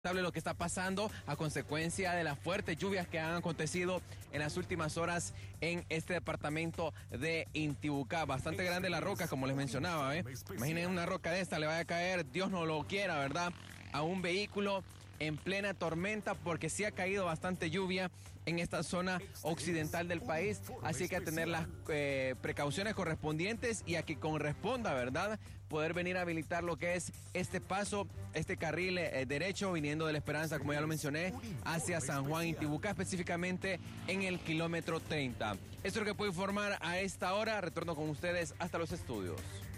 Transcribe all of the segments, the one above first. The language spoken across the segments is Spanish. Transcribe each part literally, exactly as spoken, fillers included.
Lo que está pasando a consecuencia de las fuertes lluvias que han acontecido en las últimas horas en este departamento de Intibucá. Bastante grande la roca, como les mencionaba, ¿eh? Imaginen una roca de esta, le va a caer, Dios no lo quiera, ¿verdad?, a un vehículo en plena tormenta, porque sí ha caído bastante lluvia en esta zona occidental del país, así que a tener las eh, precauciones correspondientes y a que corresponda, ¿verdad?, poder venir a habilitar lo que es este paso, este carril eh, derecho viniendo de La Esperanza, como ya lo mencioné, hacia San Juan Intibucá, específicamente en el kilómetro treinta. Esto es lo que puedo informar a esta hora. Retorno con ustedes hasta los estudios.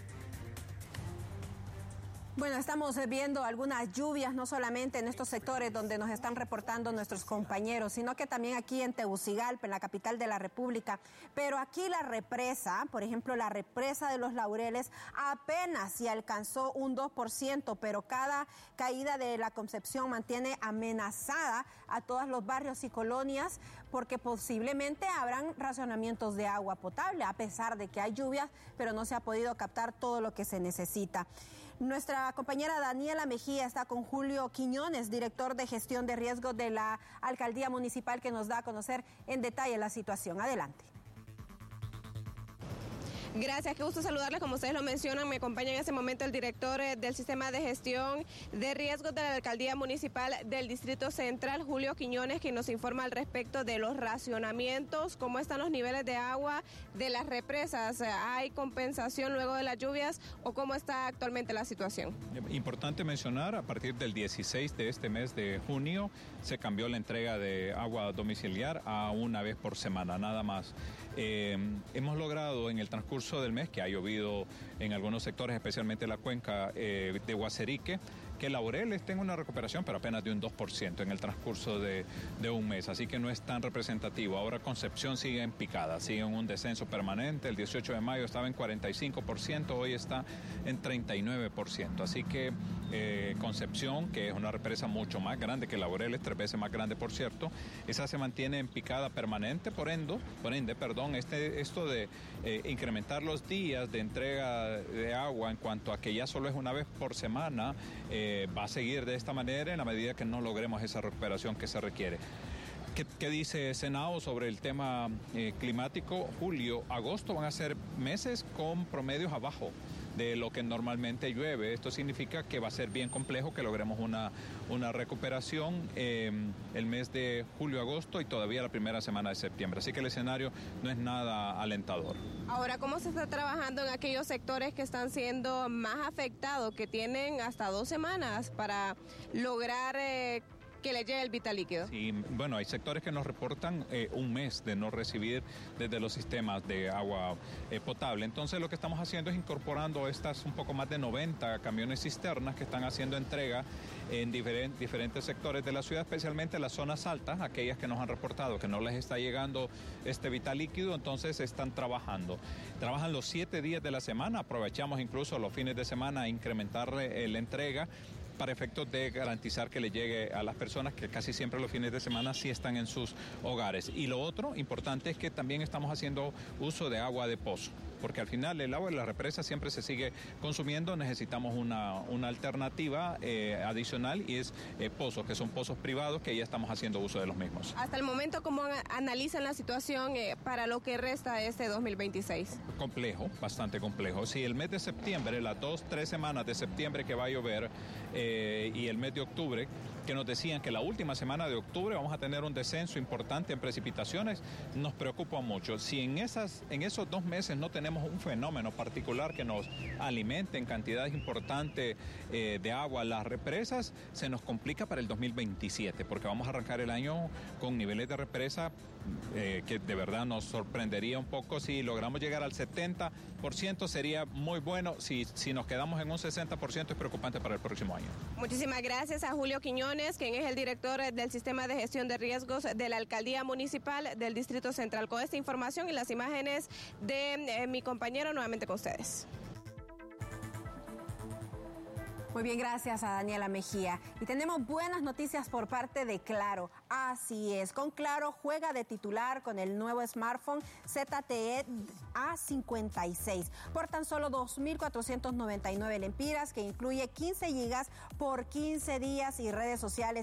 Bueno, estamos viendo algunas lluvias, no solamente en estos sectores donde nos están reportando nuestros compañeros, sino que también aquí en Tegucigalpa, en la capital de la República. Pero aquí la represa, por ejemplo, la represa de Los Laureles, apenas si alcanzó un dos por ciento, pero cada caída de la Concepción mantiene amenazada a todos los barrios y colonias, porque posiblemente habrán racionamientos de agua potable, a pesar de que hay lluvias, pero no se ha podido captar todo lo que se necesita. Nuestra compañera Daniela Mejía está con Julio Quiñones, director de gestión de riesgos de la Alcaldía Municipal, que nos da a conocer en detalle la situación. Adelante. Gracias, qué gusto saludarles. Como ustedes lo mencionan, me acompaña en este momento el director eh, del Sistema de Gestión de Riesgos de la Alcaldía Municipal del Distrito Central, Julio Quiñones, quien nos informa al respecto de los racionamientos, cómo están los niveles de agua de las represas. ¿Hay compensación luego de las lluvias o cómo está actualmente la situación? Importante mencionar, a partir del dieciséis de este mes de junio se cambió la entrega de agua domiciliar a una vez por semana, nada más. Eh, hemos logrado en el transcurso del mes, que ha llovido en algunos sectores, especialmente la cuenca eh, de Guaserique, que Laureles tenga una recuperación, pero apenas de un dos por ciento en el transcurso de, de un mes, así que no es tan representativo. Ahora Concepción sigue en picada, sigue en un descenso permanente. El dieciocho de mayo estaba en cuarenta y cinco por ciento, hoy está en treinta y nueve por ciento, así que eh, Concepción, que es una represa mucho más grande que Laureles, tres veces más grande por cierto, esa se mantiene en picada permanente. Por ende, por ende perdón, este, esto de eh, incrementar los días de entrega de agua en cuanto a que ya solo es una vez por semana, eh, va a seguir de esta manera en la medida que no logremos esa recuperación que se requiere. ¿Qué, qué dice Senado sobre el tema eh, climático? Julio, agosto van a ser meses con promedios abajo de lo que normalmente llueve. Esto significa que va a ser bien complejo que logremos una, una recuperación eh, el mes de julio, agosto y todavía la primera semana de septiembre. Así que el escenario no es nada alentador. Ahora, ¿cómo se está trabajando en aquellos sectores que están siendo más afectados, que tienen hasta dos semanas para lograr eh, que le llegue el vital líquido? Sí, bueno, hay sectores que nos reportan eh, un mes de no recibir desde los sistemas de agua eh, potable. Entonces lo que estamos haciendo es incorporando estas un poco más de noventa camiones cisternas que están haciendo entrega en diferent, diferentes sectores de la ciudad, especialmente en las zonas altas, aquellas que nos han reportado que no les está llegando este vital líquido. Entonces están trabajando. Trabajan los siete días de la semana, aprovechamos incluso los fines de semana a incrementar eh, la entrega, para efectos de garantizar que le llegue a las personas que casi siempre los fines de semana sí están en sus hogares. Y lo otro importante es que también estamos haciendo uso de agua de pozo, porque al final el agua de la represa siempre se sigue consumiendo. Necesitamos una, una alternativa eh, adicional, y es eh, pozos, que son pozos privados, que ya estamos haciendo uso de los mismos. Hasta el momento, ¿cómo analizan la situación eh, para lo que resta de este dos mil veintiséis? Complejo, bastante complejo. Si el mes de septiembre, las dos, tres semanas de septiembre que va a llover, eh, y el mes de octubre, que nos decían que la última semana de octubre vamos a tener un descenso importante en precipitaciones, nos preocupa mucho. Si en, esas, en esos dos meses no tenemos un fenómeno particular que nos alimente en cantidades importantes eh, de agua las represas, se nos complica para el dos mil veintisiete, porque vamos a arrancar el año con niveles de represa eh, que de verdad nos sorprendería un poco. Si logramos llegar al setenta por ciento sería muy bueno. Si, si nos quedamos en un sesenta por ciento es preocupante para el próximo año. Muchísimas gracias a Julio Quiñones, quien es el director del Sistema de Gestión de Riesgos de la Alcaldía Municipal del Distrito Central. Con esta información y las imágenes de eh, mi compañero, nuevamente con ustedes. Muy bien, gracias a Daniela Mejía. Y tenemos buenas noticias por parte de Claro. Así es, con Claro juega de titular con el nuevo smartphone Z T E A cincuenta y seis por tan solo dos mil cuatrocientos noventa y nueve lempiras, que incluye quince gigas por quince días y redes sociales